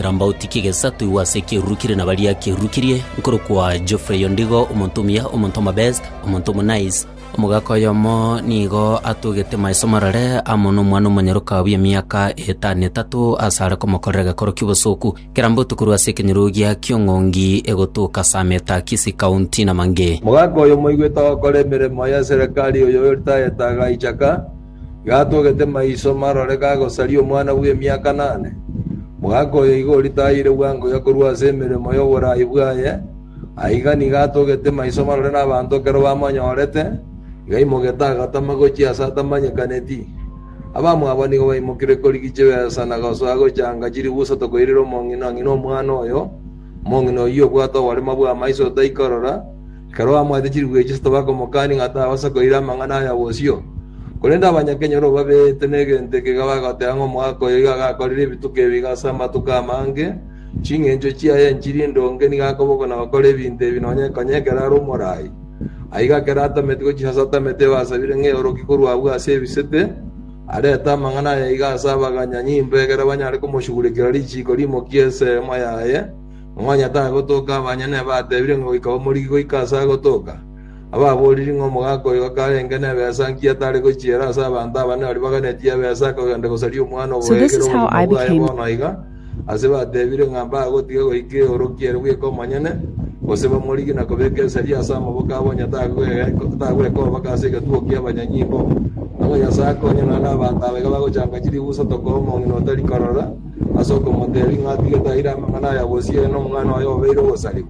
kirambauti kigesatu iwase kirukire na baria kirukirie nkuru kwa Geoffrey Ondigo omontumia omontoma best omontomo nice omugako yomo nigo atugete maisomarare amono mwana manyaruka bya miaka 5 asara komokorega koro kibosoku kirambauti kurwase kinyirugia kyongongi egotuka sameta Kisi County na mange mugako yo moigweta kore miremo ya serikali yo yetaga ichaka gatugete maisomarare gagosario mwana bwa miaka 8 mugako yo igori taire wango yakurwase miremo yo borai bwaye aigani gatugete maisomarare na bantu kero bamonyorete gaimogetaga tamagochi asatamanyekaneti abamu abani go baimukire korigiche besana gasoago changa chiri buso tokoiriro mongino ngino mwana oyo mongino yo bwato wale mabwa maiso taikorora kero amwate chiri bweche stobako mokani ngata basa koira mangana ya bosio kolenda abanyakenya ro babe tenegente ke gabagote ango mwako yiga korire bituke bigasamba tukamange chingenjo chia ya nchiri ndonge ni gakoboko na bakore binte binonye kanyekera ro morai aiga kerata metiko chihasata meteba sabire nge orokikuru abwa sebisete areta mangana ya iga saba ganyanyi mbegera banyare ko mushugulikira lichiko limo kiese mayaye mwanya ta gotoka banyane batebire ngo ikabo muri go ikasa gotoka ababoriri ngo mugako yo karengene besankia tare go chiera saba anda bane ari baganetia besa ko gande go sari umwana So this is how I became aseba debire ngamba gotige go ike orokiere bwe ko manyane oseba muri gina ko beke sari asama boka bonya ta ko bakase ke tuokia banyanyimbo ngo yasako nyana na banta bega bago changa chiri buso to ko mo no tari korora asoko modeli ngati ta ira mangana ya bosie no mwana yo beiro gosari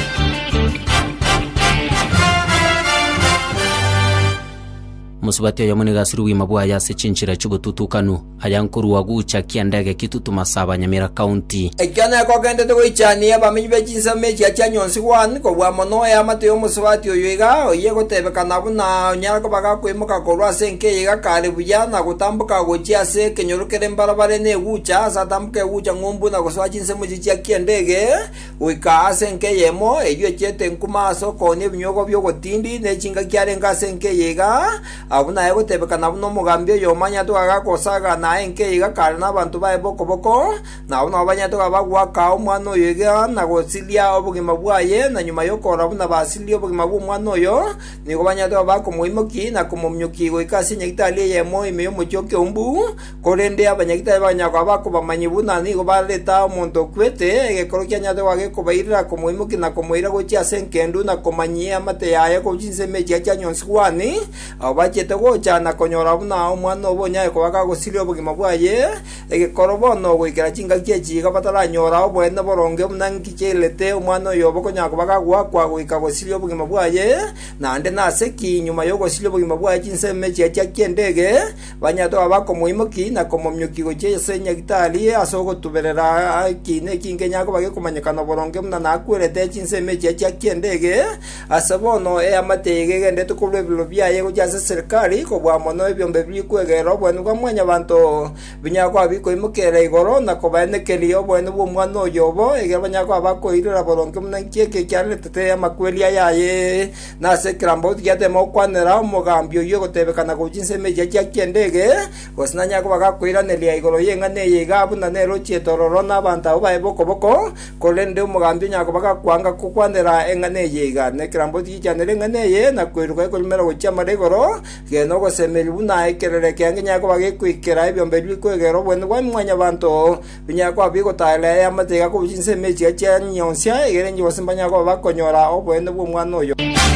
musubati ya muni gasiru wimabwa ya sechinchira chubututukanu ayankuru wagucha kiandege kitutu masaba Nyamira County ekana ko gende to ichani abamenyi bechinsa mechi achanyonsi wan ko bwa mono ya mateyo musubati oyiga oyego tebekana buna nyara ko baga kwimuka ko rwasenke yiga kale bujana gutambuka gochia se kenyorukere mbarabare ne gucha satambuke gucha ngumbu na goswachinse muchi kiandege wika asenke yemo eyo chete nkuma so ko ne binyogo byo gotindi ne chinga kiarenga senke yiga abuna yego tebekana buno mugambye yo manya to agakosaga na enke yiga kale na bantu bae boko na abuna banya to abagwa ka umwana yiga na gosilia obugima bwaye na nyuma yo kora buna basilia obugima bwo umwana yo nigo banya to abako muimoki na kumumnyuki go ikasi nyagitali yemo imeyo muchoke umbu korende abanyagitali banya ko abako bamanyibuna nigo baleta omuntu kwete egekoro kyanya to wage kubairira kumuimoki na kumuira go chia senkendu na kumanyia mate yaye ko jinse mechi cyanyonsi kwani abache tego cyana konyora buna umwana obonya ko baka gosilia obugima bwaye egekoro bono gwikira chinga kyechi gabatara nyora obwene boronge munangi chelete umwana oyo bokonya ko baka gwakwa gwika gosilia obugima bwaye nande naseki nyuma yo gosilia obugima bwaye chinse mechi cyakendege banyato abako muimoki na komomnyuki go chese nyagitali asogo tuberera kine kingenya ko bage kumanyekana boronge munana akwelete chinse mechi cyakendege asabono amatege gende tukulebilo byaye go jase serikali ko bwa mono ebyombe bikwegero bwenu kwa mwanya bantu binyako abiko imukere igoro na ko banekeliyo bwenu bwo mwana oyobo ege banyako abako irira boronke munankieke kyale tete amakweli ayaye na sekrambo yate mokwanera omugambyo yo gotebekana ko jinse meje kyakendege osnanya ko bagakwira nelia igoro yengane yega buna nero chetororo na banta obaye boko kolende omugambyo nyako bagakwanga kukwanera engane yega nekrambo kyane ngane ye na kwiruka ko mero go chamare igoro geno go semeli buna ekerere kyange nyako bagekwikera ebyombe bikwegero bwene kwa mwanya bantu binyako abiko tale ya matega ko jinse mechi ya nyonsia egere nyi wasimbanya ko bakonyora obwene bwo mwana oyo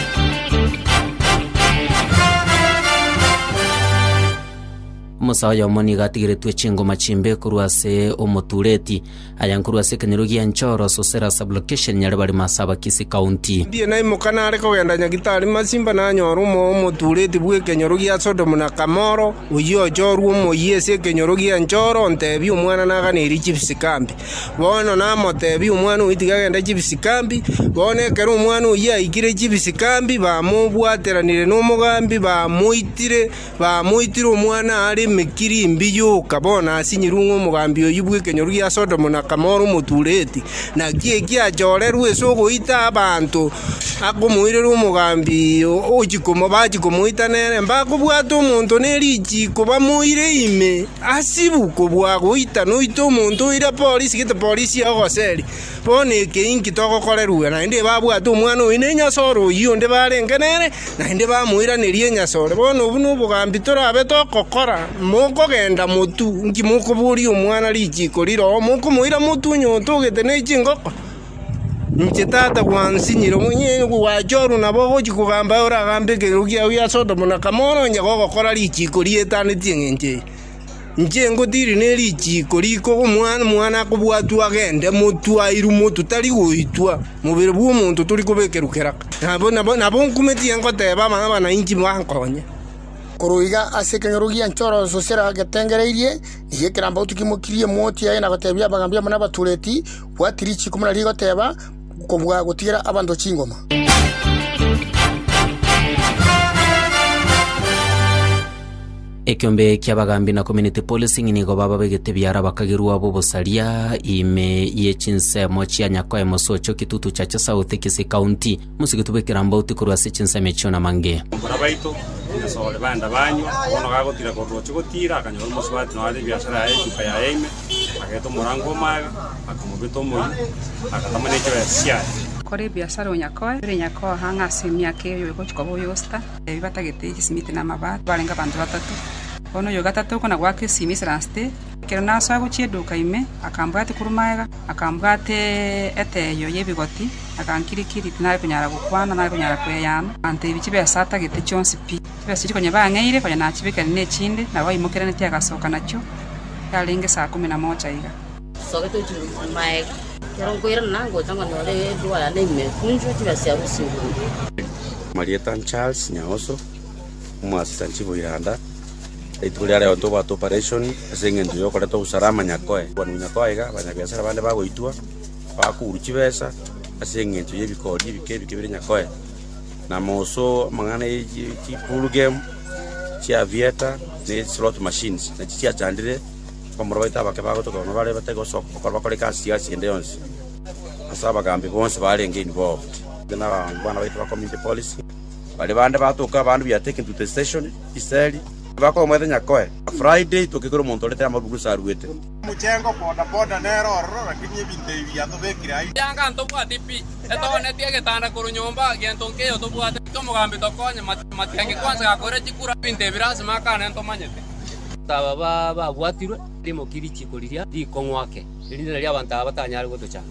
musaya moni gatigire twechingo machimbe kurwase omotureti ayankurwase kanirugia nchoro sosera sublocation nyare bari masaba Kisi County die na imukana ariko genda nyagitari masimba na nyorumo omotureti bwe kenyorugia Sodom na Kamoro uyo joru mo yese kenyorugia nchoro ntebi umwana na ganiri chipsikambi bono na motebi umwana witiga genda chipsikambi bone kero umwana uya ikire chipsikambi ba mubwateranire no mugambi ba muitire umwana ari emekiri mbiyo kabona asinyirungo mugambi oyibwe kenyoru ya Sodom na Kamoro mutureti na kia jorerwe sogo ita abantu akomuirero umugambi ojikomo bajikomuita nere mbako bwato umuntu neriji kuba muire ime asibuko bwago ita no ito umuntu ira polisi gite polisi agoseri bone ke inki toko kolerwa na inde babwato umwana winenya soro yonde barengenere na inde bamuira nerie nyasore bono buno bugambi torabe tokokora moko genda mutu nki moko buri umwana rijiko riro moko muira mutu nyonto gete nejingoko mchetata kwansinyiro munye wajoru nabo kugamba ora gambe ke rugia ya Sodom na Kamoro nyago gokora rijiko rietane tiengenje nje ngotiri ne rijiko riko umwana kubwatu agende mutu airu mutu tari guitwa mubere bu umuntu turi kubekerukera nabo nkumeti ngoteba bana inji mwankonye kuruiga ase kenyorugia nchoro sosera getengereirie iye kiramba utukimukirie moti aye na gotebia bagambia mana batureti bwatirichi kumuna rigo teba kubwa gutigira abando chingoma ekiombe kia bagambi na community policing nigo baba begete biara bakagirwa bo bosaria ime yechinsemo chia nyakoe mosocho kitutu chacha South Kisi County musigitube kiramba utikurwa sechinsemo chiona mange barabaito nasole banda banyu ono gagotira korrocho gotira akanyoro muswati no ale biashara ya duka ya eme ageto morango maga akumubito moyi akatamane cho sia kore biashara onyakoe hanga simia ke yo gochikobo yosta bibatagete isimite na mabat barenga bantu batatu ono yo gatatu kona gwake simisraste kerna sago chieduka ime akambwate kurumaega akambwate ete yo yebigoti akankirikiri tinare kunyara gukwana nare kunyara kweyana ante bichibe sata gete chonsi pi basi konye bangeire konya na chibika ne chinde na waimukere ne tiagasoka nacho yalinge saa 11 iga sogeto churumaega Yarongoira nango tanga nore dua ya neme kunjo tibasi abusibu Marieta Charles Nyaoso mu assistant chief Iranda itulare onto ba operation asengendo yo koreto usalama nyakoe kwa nyakoe ga banyabiasara bande bagoitwa bakuruchi besa asengendo yebikodi bikebire nyakoe na moso mangana chi pool game chia vieta ne slot machines na chia chandire komoroita bakebago to kono bale batego soko korba kole kasi ya siende onse asaba gambi bonse balenge involved na bana baitu ba community policy bale bande batoka bandu bya taken to the station iseli bako mwete nyakoe Friday tokikoro montolete amabugu saruete muchengo boda nero rakini binde bya to bekira yanga ntobwa tipi eto ne tiege tanda kuru nyomba gentonke yo to bwa to mugambi to konye matiange kwanza gakore chikura binde birasi makane ntomanyete taba babwatirwe limo kiri chikoliria dikongwake linde lya banta batanyari gotochana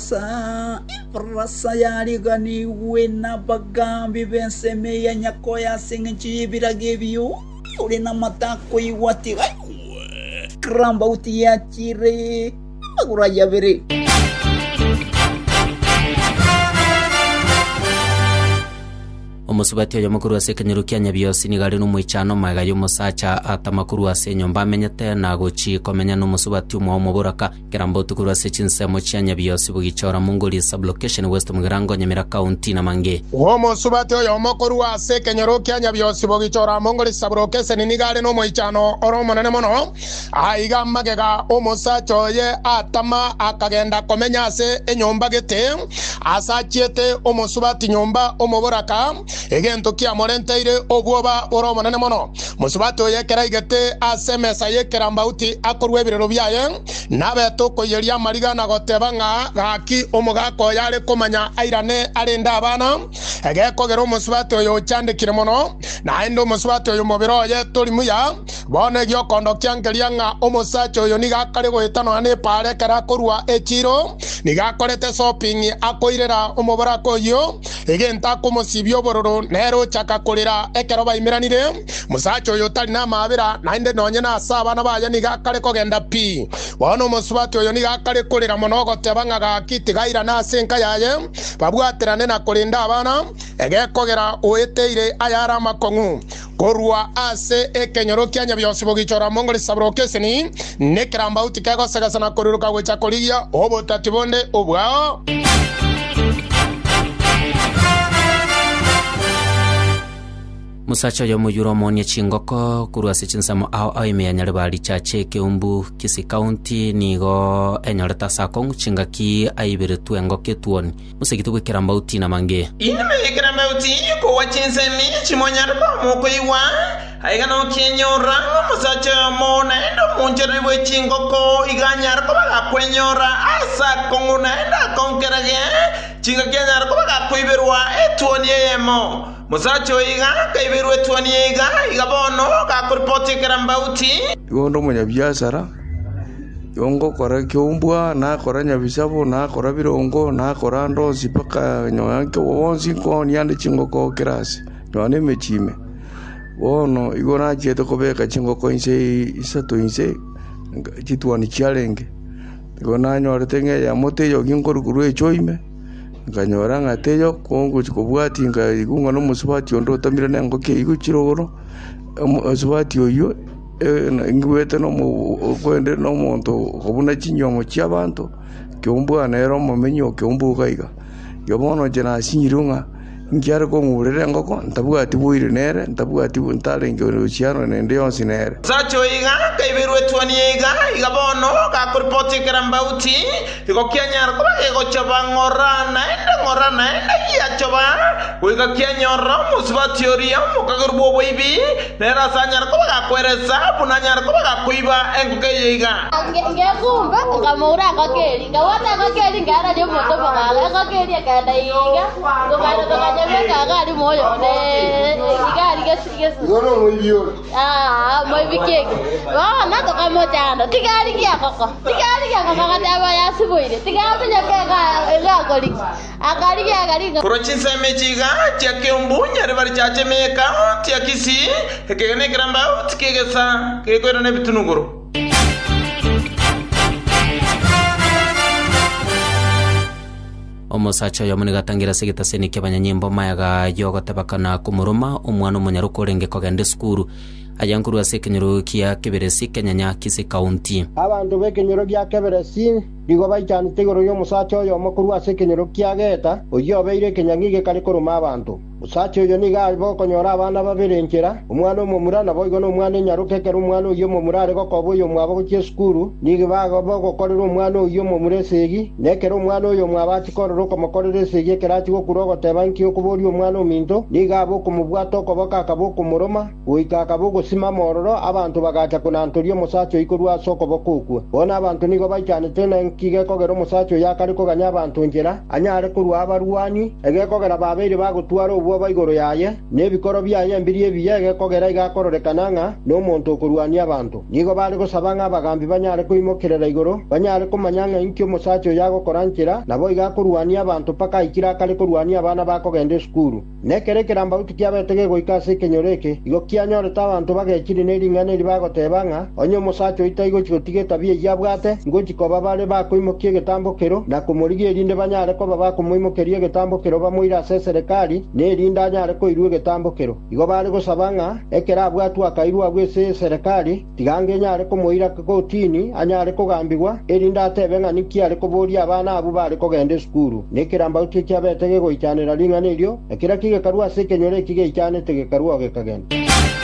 rasa yari gani wena bagambi benseme ya nyakoya singi biragebio uri na matako iwati kramba uti ya chire aguraya bere omusubati oyo mukuru ase kenyero kia nyabiosi nigari n'umwichano maga y'umusacha atamakuru ase nyomba amenyete na gochi komenya n'omusubati umwe omuburaka kerambo tukuru ase chinsemo chia nyabiosi bugichora mungoli sublocation west mugirango Nyamira county na mange omusubati oyo mukuru ase kenyero kia nyabiosi bugichora mungoli sublocation nigari n'umwichano oro monene mono aiga magega omusacha oye atama akagenda komenya ase enyomba gete asachiete omusubati nyomba omuburaka egento kia morenteire obwoba oro monene mono musubati oyekera igete asemesa yekeramba uti akorwe birero byaye nabeto koyeria mariga na goteba nga gaki omugako yale komanya airane arenda abana egekogera omusubati oyo chandikire mono na endo omusubati oyo mobiro ye turi muya bone gyo kondo kyangeria nga omusacha oyo nigakare goetano ane pare kara korwa echiro nigakorete shopping akoirera omubarako yo egenta komosibyo bororo nero chaka kolera ekero baimiranire musacho yo tali na mabira nainde nonye na asaba na baya nigakare kogenda pi bono musubati oyo nigakare kolera monogo tebanga gakiti gaira na senka yaye babwaterane na kolinda abana egekogera oeteire ayara makongu korwa ase ekenyoro kia nyabiosi bugichora mongoli sabrokeseni nekramba utikago sagasana koruruka gwecha koligia obotatibonde obwao musacha yo muyuro monie chingoko kurwa sechinsamo ao ime yanyare bali chache keumbu Kisii County nigo enyoreta sakong chingaki aibere tuengo ketuoni musegitu kwikiramba utina mange inme ikiramba uti ko wachinsemi chimonyare kwa moko iwa aigano kyenyora musacha mona endo munjere we chingoko iganyar ko bakwenyora asa konguna enda konkerage chinga kenyar ko bakwiberwa etuoni yemo musacho iga kaiberwa etuoni iga bono kakuripoti kiramba uti gondo munyabiashara yongo kora kyombwa na kora nyabisabo na kora birongo na kora ndozi paka nyanke wonsi ko nyande chingoko kirasi nyane mechime wono igona cheto kobeka chingoko inse isato inse chitwani chalenge igona nyorete nge ya mote yo kinkorukuru echoime nganyora ngateyo kongo chikobwati nga igunga no musubati ondo tamira nango ke iguchirogoro musubati oyo ngwete no kwende no muntu kobuna chinyomo chabantu kyombwa nero momenyo kyombuga iga yobono jena sinyirunga ngyara ko ngurere ngoko ntabwati buire nere ntabwati buntalenge uchiano nende yonsi nere sacho iga kaiberwe tuani iga bono kakuripoti kiramba uti iko kenyar ko ego chabangorana enda ya chaba uiga kenyoro musbati oria mukagurbo boibi nera sanyar ko kakwereza bunanyar ko kakuiba enguke iga ngegumba ngamura ngakeli ngawata ngakeli ngara je moto bagala ngakeli akada iga ngokana Kagari moyo ne igari gesiges gono moyo moibike na to kamo jana tigari kia koko kagata ya sibuire tigari ya goli agari prochinsa mechiga tiake umbunya re bari chache meka tiakisi kegene gramba tikegesa kegero ne bitunuguru omusacha yo munigatangira segeta senike abanyanyimbo mayaga yogotabakana kumuruma omwana omunyaruko renge kogende skuru ayankuru asekenyero kia keberesi kenyanya Kisii County abantu bekenyero kia keberesi digo baichan tegoro yo musacha yo mukuru asekenyero kia geta oyo beire kenyangige kali kuruma abantu musacha yo niga bokonyora abana babirenkera omwana omumura nabo igo no mwana nyaruke kero omwana oyo omumura go kobo yo mwabo ku skuru nige bago bogokorera omwana oyo omumura segi nekero omwana oyo mwabati korero komokorera segi kerati gokurogo tebanki okubori omwana ominto niga bokumubwato koboka akaboko muroma oika akaboko sima mororo abantu bagacha kunantorio musacha ikurwa soko bokukwa bona abantu nigo baichan tena nkige kogero musacha yakari koganya abantu ngera anyare kurwa abarwani egekogera babeire bagutwara obwo baigoro yaye nebikoro byaye mbiri ebiye egekogera igakororekananga no muntu kurwania abantu nigo bari gusabanga abagambi banyare kuimokerera igoro banyare kumanyanga inkyo musacha yagokorankira nabo igakurwania abantu paka ikira kali kurwania abana bakogende skuru nekerekera mbauti kiabetege goikase kenyoreke igo kianyoreta abantu bagekiri neringane libagotebanga onyo musacha itaigo chigotige tabia yabwate ngo chikoba bale bakoimokie getambokero na kumurigi erinde banyare ko babakoimokerie getambokero bamuira serikali nerinda nyare ko irwe getambokero igo bale gusabanga ekera bwatu akairwa bwese serikali tigange nyare ko muira ko tini anyare ko gambigwa erinda tebenga nikiare ko bori abana abu bale ko gende skuru nekiramba uti abetege goichanira ringane iryo ekira kige karwa sekenyore kige ichane tege karwa gekagenda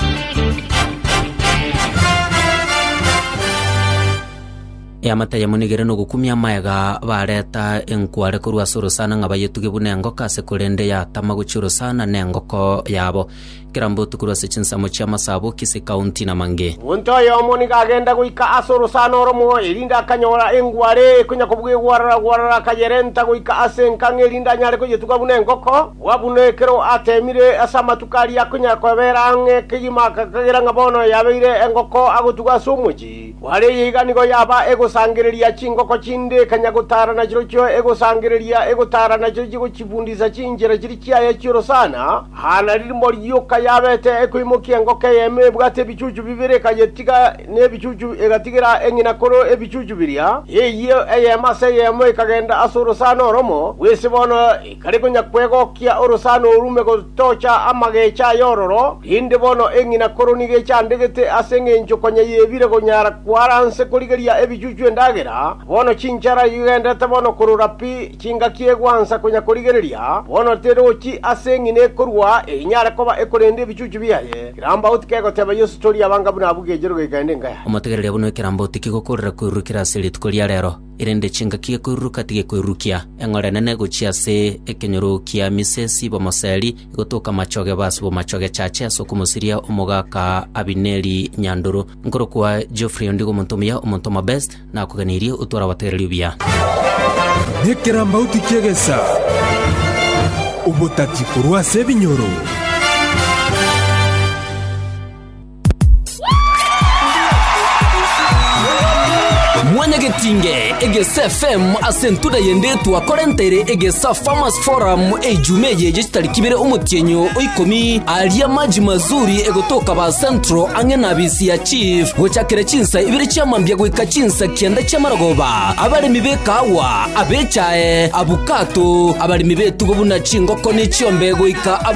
amata ya munigere no gukumya mayaga bareta enkware kurwa soro sana ngabayetuge bunengo kase kurende ya tamaguchiro sana nengoko yabo kirambo tukurwa sechinsamo cha masabo Kisii County na mange unto yo muniga agenda guika asoro sana oromo irinda kanyora engware kunya kubwe gwara kayerenta guika asenka ngerinda nyare kuyetuga bunengoko wabunekero atemire asama tukari yakunya kwebera nge kiyima kagera ngabono yabeire engoko agutuga sumuji wale yiganigo yaba ego sangiriria chingoko chinde kanyagutara na chiro cyo ego sangiriria ego tara na chiro chigo chibundiza chinjira chiri kiyaye chiro sana hana ririmo ryoka yabete ekuimokia ngoke yeme bwate bicucu bibere kayetiga ne bicucu egatigira engina koro ebicucu biria yeyo eyema seyemo ikagenda asoro sana oromo wese bono kare kunya kwego kia orosano urume go tocha amagecha yororo inde bono engina koro nige chandegete asenge njokonya yebire go nyara kwaranse kurigeria ebicucu ndagera bono chinchara yugenda tabono kururapi chinga kiegwansa kunya kurigeria bono terochi asengine kurwa enyara koba ekore gende bichuchu biaye kiramba utikego teba yo story abanga buna abugejero gekande ngaya omotegerere buno kiramba utiki kwirukira siri tukuria rero irende chinga kie kwiruka tige kwirukia eng'ore nene guchia se ekenyoro kia misesi bomoseri gotoka machoge basu bomachoge chache so kumusiria umugaka Abineri Nyanduru nkoro kwa Geoffrey Ondigo Montomia Omontoma Best na kuganirie utora watereri bia nekiramba utikegesa ubutati kurwa sebinyoro Mwanyagetinge egesa FM asentura yendetu akorentere egesa Farmers Forum ejumeye yesitarikibire umutienyo oikomi alia maji mazuri egotoka ba Central angena bisi ya chief gochakire chinsa ibiri chamambya gwika chinsa kienda chamaragoba abari mibekawa abechae abukato abari mibetu gobuna chingoko ni chiombe goika